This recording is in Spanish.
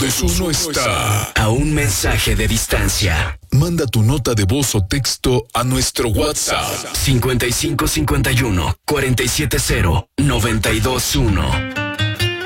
921 está a un mensaje de distancia. Manda tu nota de voz o texto a nuestro WhatsApp 5551 470 921.